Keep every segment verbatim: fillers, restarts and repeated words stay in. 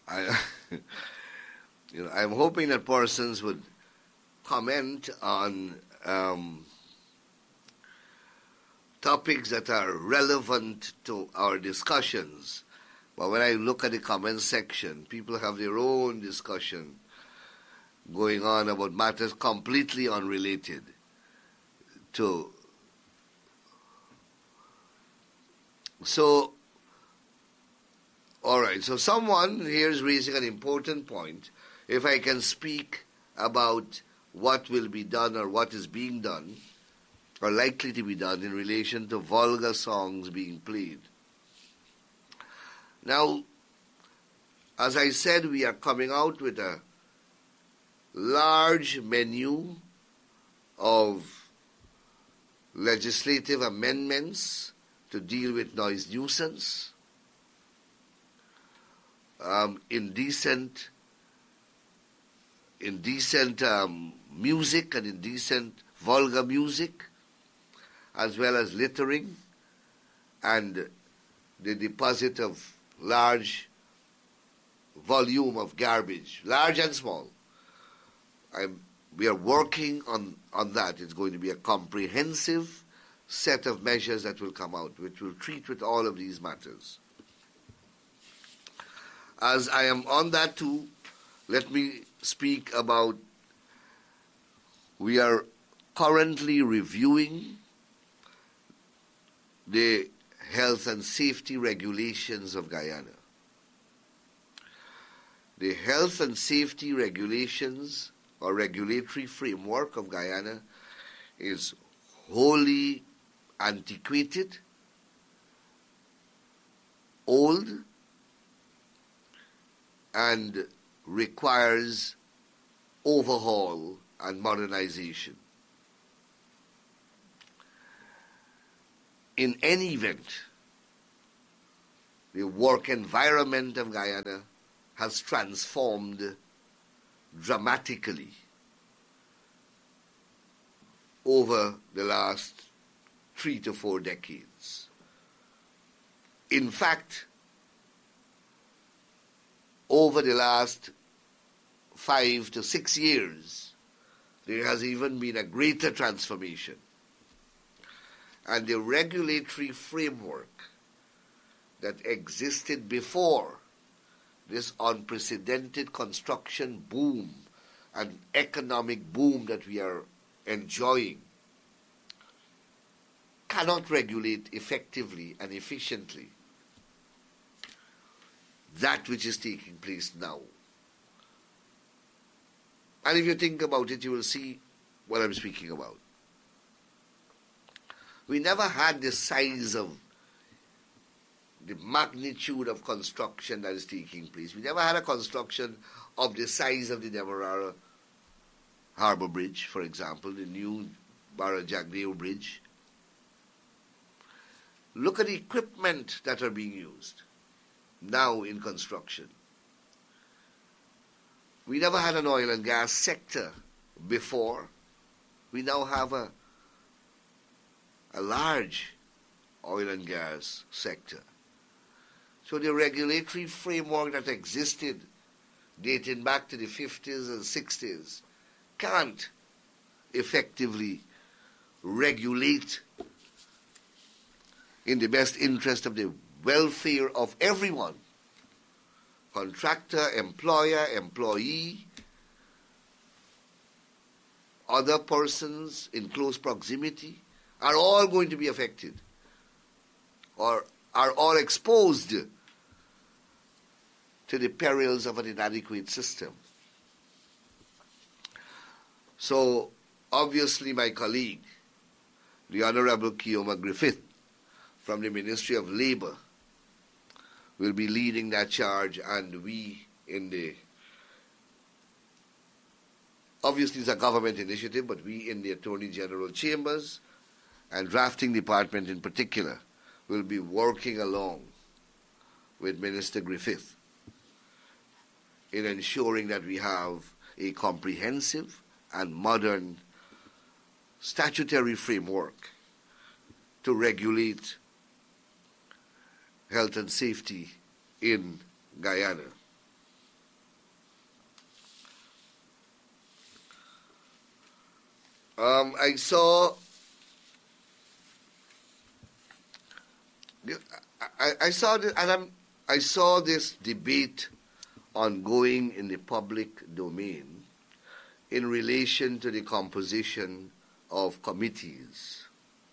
I, you know, I'm hoping that persons would comment on um, topics that are relevant to our discussions. But when I look at the comment section, people have their own discussion going on about matters completely unrelated to. So, all right, so someone here is raising an important point. If I can speak about what will be done or what is being done or likely to be done in relation to vulgar songs being played. Now, as I said, we are coming out with a large menu of legislative amendments to deal with noise nuisance, um, indecent, indecent um, music and indecent vulgar music, as well as littering and the deposit of large volume of garbage, large and small. I'm, we are working on, on that. It's going to be a comprehensive set of measures that will come out, which will treat with all of these matters. As I am on that too, let me speak about, we are currently reviewing the health and safety regulations of Guyana. The health and safety regulations or regulatory framework of Guyana is wholly antiquated, old, and requires overhaul and modernization. In any event, the work environment of Guyana has transformed dramatically over the last three to four decades. In fact, over the last five to six years, there has even been a greater transformation. And the regulatory framework that existed before this unprecedented construction boom and economic boom that we are enjoying cannot regulate effectively and efficiently that which is taking place now. And if you think about it, you will see what I'm speaking about. We never had the size of the magnitude of construction that is taking place. We never had a construction of the size of the Demerara Harbour Bridge, for example, the new Barra-Jagdeo Bridge. Look at the equipment that are being used now in construction. We never had an oil and gas sector before. We now have a, a large oil and gas sector. So the regulatory framework that existed dating back to the fifties and sixties can't effectively regulate in the best interest of the welfare of everyone. Contractor, employer, employee, other persons in close proximity are all going to be affected or are all exposed to the perils of an inadequate system. So, obviously, my colleague, the Honorable Keoma Griffith, from the Ministry of Labour, will be leading that charge, and we in the, obviously it's a government initiative, but we in the Attorney General Chambers and Drafting Department in particular will be working along with Minister Griffith in ensuring that we have a comprehensive and modern statutory framework to regulate health and safety in Guyana. Um, I saw, I, I saw this, and I'm, I saw this debate ongoing in the public domain in relation to the composition of committees.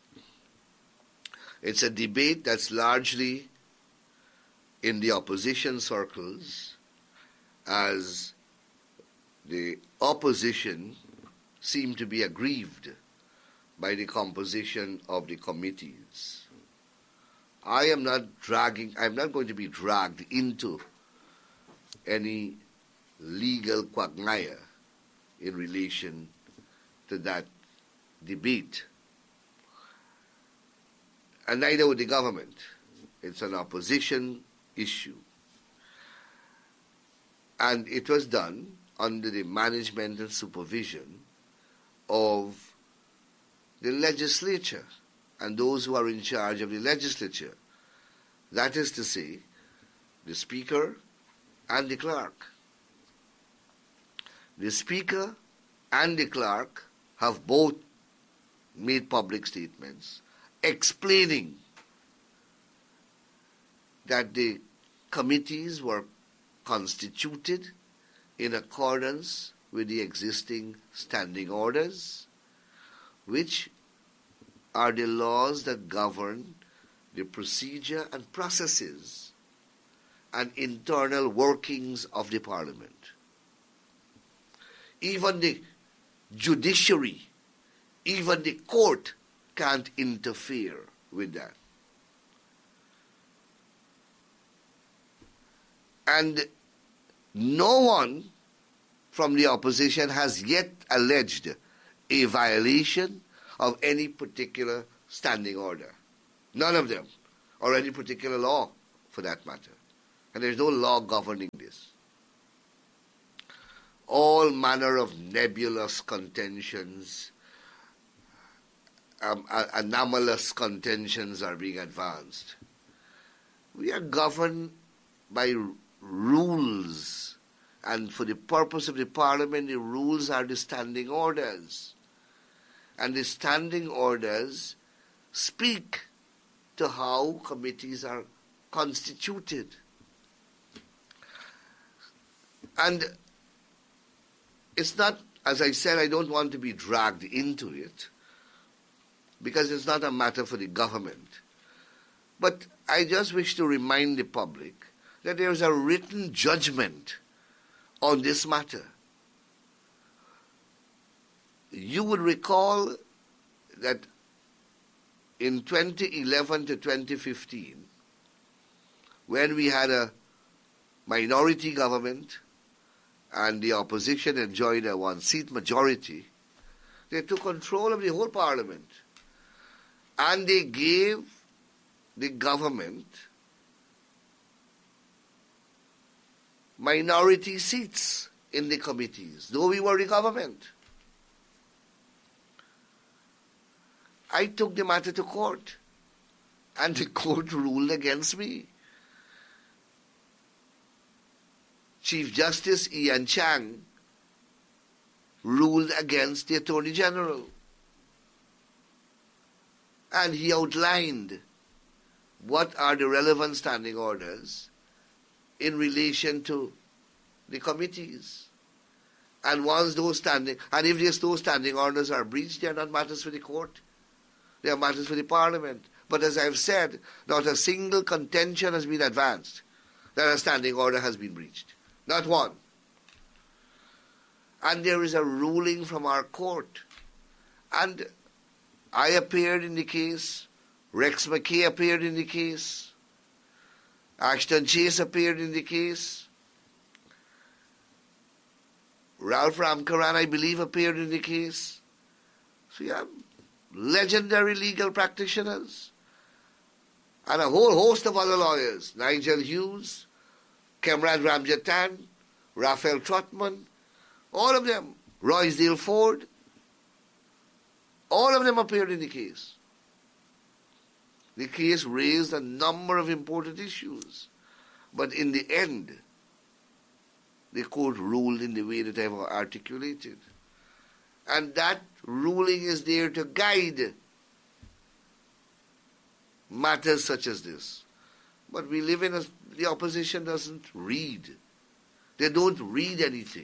It's a debate that's largely in the opposition circles, as the opposition seem to be aggrieved by the composition of the committees. I am not dragging, I'm not going to be dragged into any legal quagmire in relation to that debate. And neither would the government. It's an opposition issue. And it was done under the management and supervision of the legislature and those who are in charge of the legislature. That is to say, the Speaker and the Clerk. The Speaker and the Clerk have both made public statements explaining that the committees were constituted in accordance with the existing standing orders, which are the laws that govern the procedure and processes and internal workings of the Parliament. Even the judiciary, even the court can't interfere with that. And no one from the opposition has yet alleged a violation of any particular standing order. None of them, or any particular law for that matter. And there's no law governing this. All manner of nebulous contentions, um, anomalous contentions are being advanced. We are governed by rules, and for the purpose of the Parliament, the rules are the standing orders. And the standing orders speak to how committees are constituted. And it's not, as I said, I don't want to be dragged into it, because it's not a matter for the government. But I just wish to remind the public that there is a written judgment on this matter. You would recall that in twenty eleven to twenty fifteen, when we had a minority government and the opposition enjoyed a one-seat majority, they took control of the whole Parliament. And they gave the government minority seats in the committees, though we were the government. I took the matter to court, and the court ruled against me. Chief Justice Ian Chang ruled against the Attorney General. And he outlined what are the relevant standing orders in relation to the committees. And once those standing, and if these those standing orders are breached, they are not matters for the court. They are matters for the Parliament. But as I've said, not a single contention has been advanced that a standing order has been breached. Not one. And there is a ruling from our court. And I appeared in the case. Rex McKay appeared in the case. Ashton Chase appeared in the case. Ralph Ramkaran, I believe, appeared in the case. So you have legendary legal practitioners and a whole host of other lawyers. Nigel Hughes, Kemrad Ramjatan, Raphael Trotman, all of them. Roysdale Ford, all of them appeared in the case. The case raised a number of important issues. But in the end, the court ruled in the way that I've articulated. And that ruling is there to guide matters such as this. But we live in a, the opposition doesn't read. They don't read anything.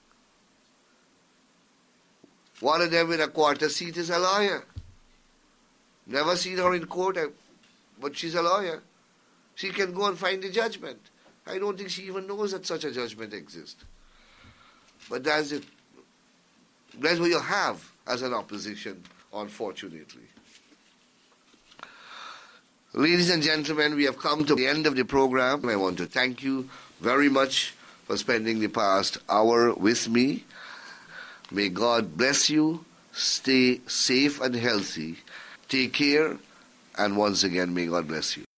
One of them in a quarter seat is a lawyer. Never seen her in court, but she's a lawyer. She can go and find the judgment. I don't think she even knows that such a judgment exists. But that's it. That's what you have as an opposition, unfortunately. Ladies and gentlemen, we have come to the end of the program. I want to thank you very much for spending the past hour with me. May God bless you. Stay safe and healthy. Take care. And once again, may God bless you.